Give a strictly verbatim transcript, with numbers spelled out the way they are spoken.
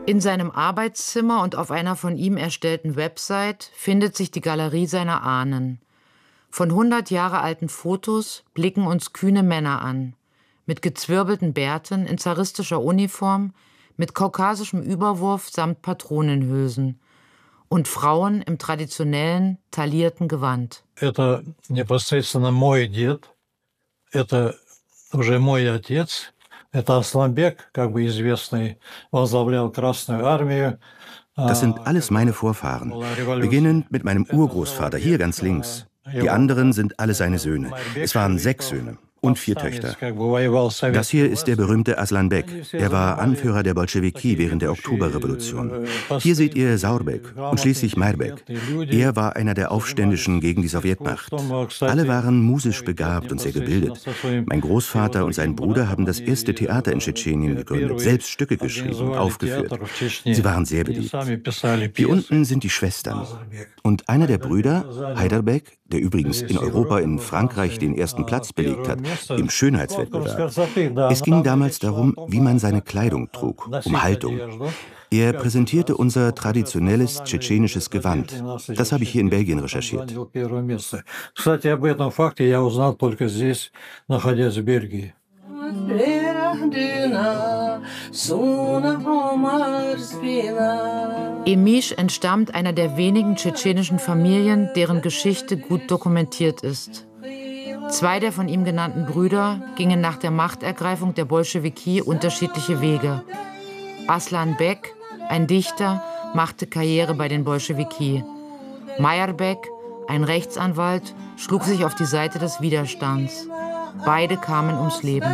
In seinem Arbeitszimmer und auf einer von ihm erstellten Website findet sich die Galerie seiner Ahnen. Von hundert Jahre alten Fotos blicken uns kühne Männer an, mit gezwirbelten Bärten in zaristischer Uniform, mit kaukasischem Überwurf samt Patronenhülsen und Frauen im traditionellen, taillierten Gewand. Это непосредственно мой дед, это уже мой отец. Das sind alles meine Vorfahren, beginnend mit meinem Urgroßvater hier ganz links. Die anderen sind alle seine Söhne. Es waren sechs Söhne und vier Töchter. Das hier ist der berühmte Aslanbek. Er war Anführer der Bolschewiki während der Oktoberrevolution. Hier seht ihr Saurbek und schließlich Mairbek. Er war einer der Aufständischen gegen die Sowjetmacht. Alle waren musisch begabt und sehr gebildet. Mein Großvater und sein Bruder haben das erste Theater in Tschetschenien gegründet, selbst Stücke geschrieben, aufgeführt. Sie waren sehr beliebt. Hier unten sind die Schwestern. Und einer der Brüder, Heiderbek, der übrigens in Europa in Frankreich den ersten Platz belegt hat, im Schönheitswettbewerb. Es ging damals darum, wie man seine Kleidung trug, um Haltung. Er präsentierte unser traditionelles tschetschenisches Gewand. Das habe ich hier in Belgien recherchiert. Emisch entstammt einer der wenigen tschetschenischen Familien, deren Geschichte gut dokumentiert ist. Zwei der von ihm genannten Brüder gingen nach der Machtergreifung der Bolschewiki unterschiedliche Wege. Aslanbek, ein Dichter, machte Karriere bei den Bolschewiki. Mairbek, ein Rechtsanwalt, schlug sich auf die Seite des Widerstands. Beide kamen ums Leben.